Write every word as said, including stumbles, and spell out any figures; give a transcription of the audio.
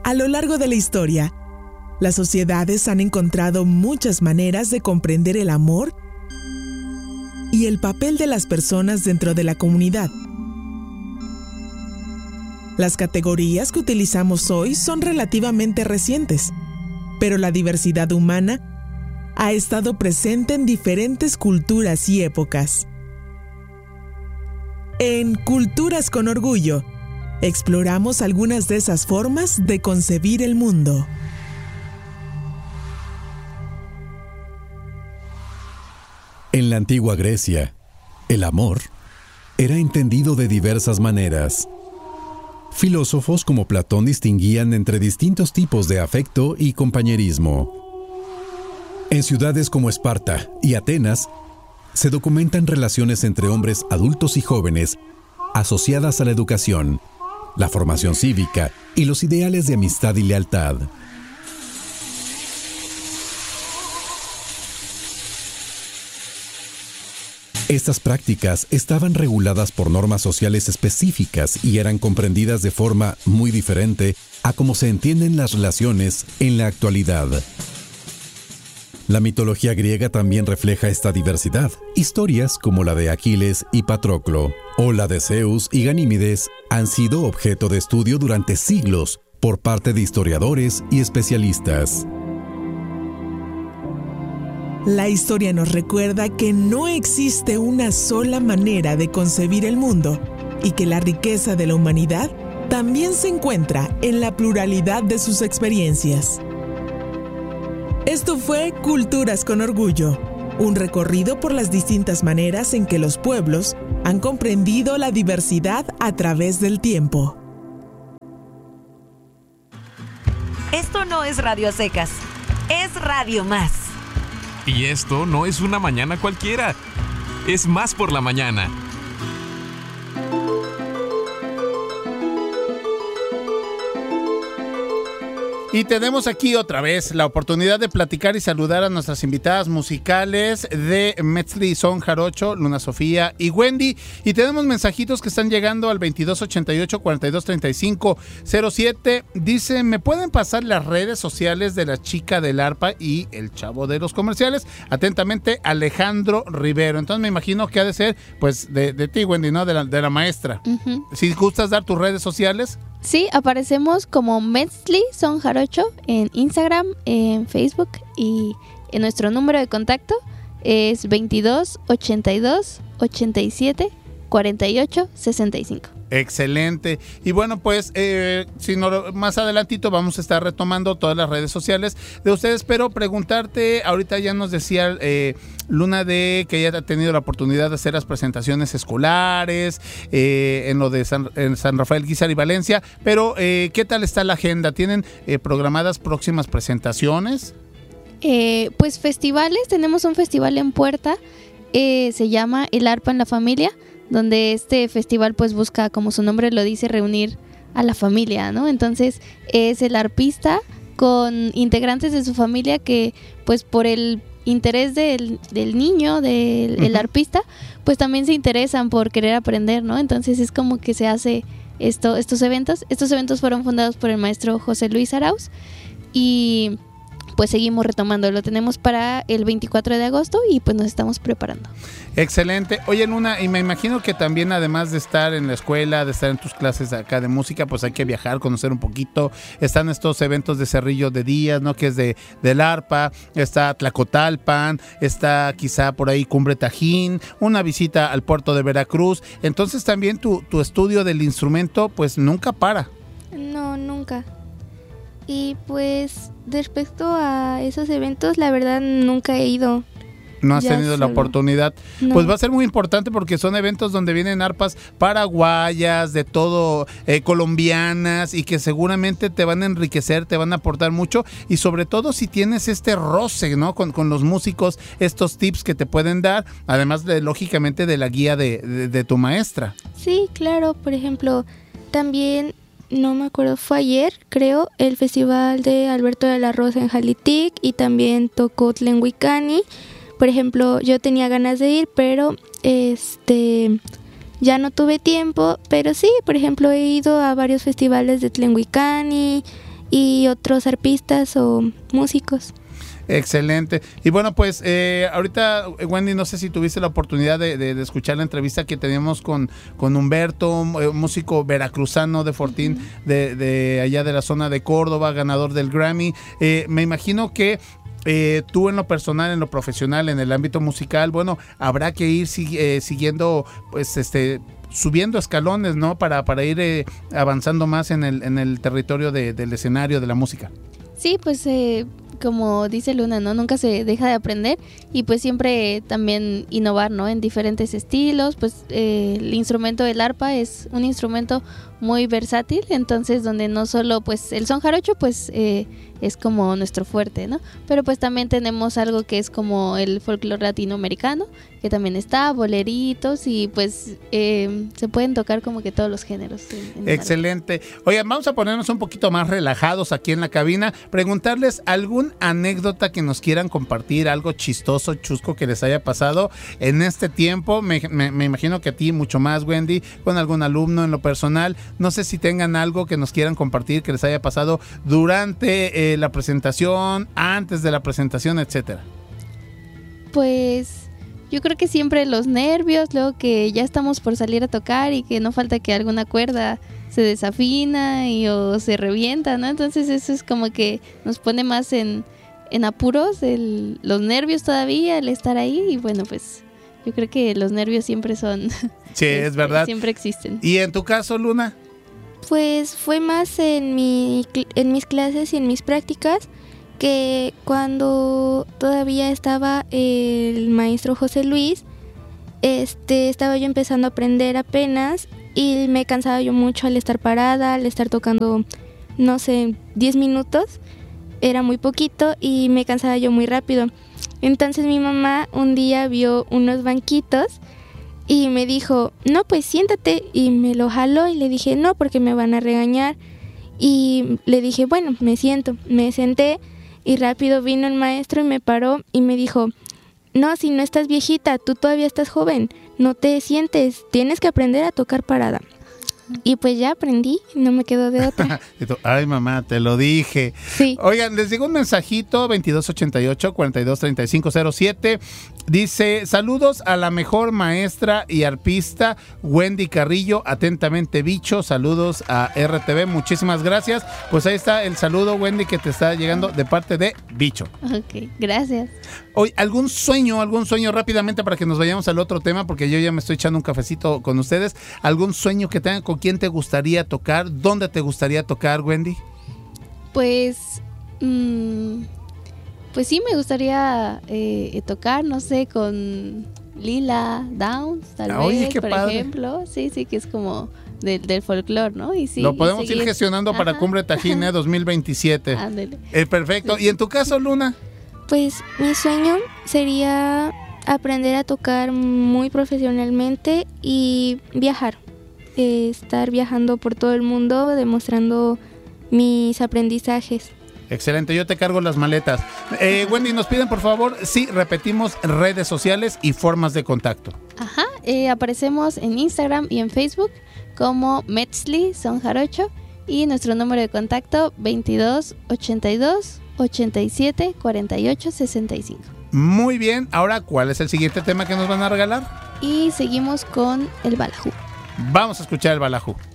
A lo largo de la historia, las sociedades han encontrado muchas maneras de comprender el amor y el papel de las personas dentro de la comunidad. Las categorías que utilizamos hoy son relativamente recientes, pero la diversidad humana ha estado presente en diferentes culturas y épocas. En Culturas con Orgullo, exploramos algunas de esas formas de concebir el mundo. En la antigua Grecia, el amor era entendido de diversas maneras. Filósofos como Platón distinguían entre distintos tipos de afecto y compañerismo. En ciudades como Esparta y Atenas, se documentan relaciones entre hombres adultos y jóvenes asociadas a la educación, la formación cívica y los ideales de amistad y lealtad. Estas prácticas estaban reguladas por normas sociales específicas y eran comprendidas de forma muy diferente a cómo se entienden las relaciones en la actualidad. La mitología griega también refleja esta diversidad. Historias como la de Aquiles y Patroclo, o la de Zeus y Ganímedes, han sido objeto de estudio durante siglos por parte de historiadores y especialistas. La historia nos recuerda que no existe una sola manera de concebir el mundo y que la riqueza de la humanidad también se encuentra en la pluralidad de sus experiencias. Esto fue Culturas con Orgullo, un recorrido por las distintas maneras en que los pueblos han comprendido la diversidad a través del tiempo. Esto no es Radio a Secas, es Radio Más. Y esto no es una mañana cualquiera, es Más por la Mañana. Y tenemos aquí otra vez la oportunidad de platicar y saludar a nuestras invitadas musicales de Metzli Son Jarocho, Luna Sofía y Wendy. Y tenemos mensajitos que están llegando al veintidós ochenta y ocho, cuarenta y dos treinta y cinco cero siete. Dice, ¿me pueden pasar las redes sociales de la chica del arpa y el chavo de los comerciales? Atentamente, Alejandro Rivero. Entonces me imagino que ha de ser, pues, de, de ti, Wendy, ¿no? De la, de la maestra. Uh-huh. Si gustas dar tus redes sociales. Sí, aparecemos como Metzli Son Jarocho en Instagram, en Facebook, y en nuestro número de contacto es veintidós ochenta y dos ochenta y siete cuarenta y ocho sesenta y cinco. Excelente. Y bueno, pues eh, si no, más adelantito vamos a estar retomando todas las redes sociales de ustedes, pero preguntarte, ahorita ya nos decía eh, Luna de que ella ha tenido la oportunidad de hacer las presentaciones escolares eh, en lo de San, en San Rafael, Guízar y Valencia, pero eh, ¿qué tal está la agenda? ¿Tienen eh, programadas próximas presentaciones? Eh, pues festivales, tenemos un festival en Puerta, eh, se llama El Arpa en la Familia, donde este festival pues busca, como su nombre lo dice, reunir a la familia, ¿no? Entonces es el arpista con integrantes de su familia que pues por el interés del, del niño, del uh-huh. el arpista, pues también se interesan por querer aprender, ¿no? Entonces es como que se hace esto, estos eventos. Estos eventos fueron fundados por el maestro José Luis Arauz y pues seguimos retomando, lo tenemos para el veinticuatro de agosto y pues nos estamos preparando. Excelente. Oye, Luna, y me imagino que también además de estar en la escuela, de estar en tus clases de acá de música, pues hay que viajar, conocer un poquito. Están estos eventos de Cerrillo de Díaz, ¿no? Que es de del arpa, está Tlacotalpan, está quizá por ahí Cumbre Tajín, una visita al puerto de Veracruz. Entonces también tu, tu estudio del instrumento pues nunca para. No, nunca. Y pues respecto a esos eventos, la verdad nunca he ido. No has ya tenido solo la oportunidad. No. Pues va a ser muy importante porque son eventos donde vienen arpas paraguayas, de todo, eh, colombianas, y que seguramente te van a enriquecer, te van a aportar mucho, y sobre todo si tienes este roce, ¿no? Con, con los músicos, estos tips que te pueden dar, además de, lógicamente, de la guía de, de, de tu maestra. Sí, claro. Por ejemplo, también... no me acuerdo, fue ayer, creo, el festival de Alberto de la Rosa en Jalitic, y también tocó Tlenhuicani. Por ejemplo, yo tenía ganas de ir, pero este ya no tuve tiempo. Pero sí, por ejemplo, he ido a varios festivales de Tlenhuicani y otros arpistas o músicos. Excelente. Y bueno, pues eh, ahorita, Wendy, no sé si tuviste la oportunidad de, de, de escuchar la entrevista que teníamos con, con Humberto, un músico veracruzano de Fortín, uh-huh. de, de allá de la zona de Córdoba, ganador del Grammy. Eh, me imagino que Eh, tú en lo personal, en lo profesional, en el ámbito musical, bueno, habrá que ir si, eh, siguiendo, pues, este, subiendo escalones, ¿no? Para, para ir eh, avanzando más en el, en el territorio de, del escenario, de la música. Sí, pues eh, como dice Luna, ¿no? Nunca se deja de aprender y pues siempre también innovar, ¿no? En diferentes estilos, pues eh, el instrumento del arpa es un instrumento muy versátil, entonces donde no solo pues el son jarocho pues eh, es como nuestro fuerte, ¿no? Pero pues también tenemos algo que es como el folclore latinoamericano, que también está, boleritos y pues eh, se pueden tocar como que todos los géneros. En, en Excelente. Oigan, vamos a ponernos un poquito más relajados aquí en la cabina, preguntarles algún anécdota que nos quieran compartir, algo chistoso, chusco que les haya pasado en este tiempo. Me, me, me imagino que a ti mucho más, Wendy, con algún alumno en lo personal. No sé si tengan algo que nos quieran compartir que les haya pasado durante eh, la presentación, antes de la presentación, etcétera. Pues yo creo que siempre los nervios, luego que ya estamos por salir a tocar y que no falta que alguna cuerda se desafina y o se revienta, ¿no? Entonces eso es como que nos pone más en, en apuros, el, los nervios todavía, el estar ahí y bueno, pues yo creo que los nervios siempre son... Sí, es, es verdad. Siempre existen. ¿Y en tu caso, Luna? Pues fue más en, mi, en mis clases y en mis prácticas, que cuando todavía estaba el maestro José Luis, este, estaba yo empezando a aprender apenas y me cansaba yo mucho al estar parada, al estar tocando, no sé, diez minutos, era muy poquito y me cansaba yo muy rápido. Entonces mi mamá un día vio unos banquitos y me dijo, no, pues siéntate, y me lo jaló y le dije, no, porque me van a regañar. Y le dije, bueno, me siento, me senté y rápido vino el maestro y me paró y me dijo, no, si no estás viejita, tú todavía estás joven, no te sientes, tienes que aprender a tocar parada. Y pues ya aprendí, no me quedó de otra. Ay, mamá, te lo dije. Sí. Oigan, les digo un mensajito, veintidós ochenta y ocho, cuarenta y dos treinta y cinco cero siete. Dice, saludos a la mejor maestra y arpista, Wendy Carrillo, atentamente Bicho, saludos a R T V, muchísimas gracias. Pues ahí está el saludo, Wendy, que te está llegando de parte de Bicho. Ok, gracias. Hoy, ¿algún sueño, algún sueño rápidamente para que nos vayamos al otro tema? Porque yo ya me estoy echando un cafecito con ustedes. ¿Algún sueño que tengan? ¿Con quién te gustaría tocar? ¿Dónde te gustaría tocar, Wendy? Pues, mmm, pues sí me gustaría eh, tocar, no sé, con Lila Downs, tal ah, vez, oye, qué por padre. ejemplo. Sí, sí, que es como del, del folclore, ¿no? Y sí, lo podemos seguir... ir gestionando para Ajá. Cumbre Tajín eh, dos mil veintisiete. Ándale. Eh, perfecto. ¿Y en tu caso, Luna? Pues mi sueño sería aprender a tocar muy profesionalmente y viajar. Eh, estar viajando por todo el mundo, demostrando mis aprendizajes. Excelente, yo te cargo las maletas. Eh, Wendy, nos piden por favor, sí, repetimos redes sociales y formas de contacto. Ajá, eh, aparecemos en Instagram y en Facebook como Metzli Son Jarocho y nuestro número de contacto veintidós ochenta y dos ochenta y siete cuarenta y ocho sesenta y cinco. Muy bien, ahora, ¿cuál es el siguiente tema que nos van a regalar? Y seguimos con el balajú. Vamos a escuchar el balajú.